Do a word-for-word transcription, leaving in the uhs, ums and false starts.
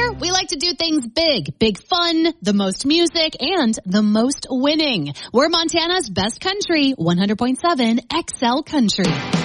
Here, we like to do things big. Big fun, the most music, and the most winning. We're Montana's best country, one hundred point seven X L Country.